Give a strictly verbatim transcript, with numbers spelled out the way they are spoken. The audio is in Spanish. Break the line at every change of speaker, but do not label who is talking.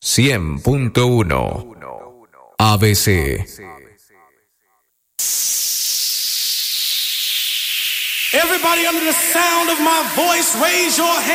cien punto uno A B C.
Everybody under the sound of my voice, raise your hands.